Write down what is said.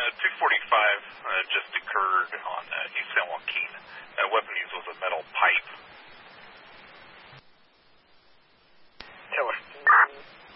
245 just occurred on East San Joaquin. Weapon used was a metal pipe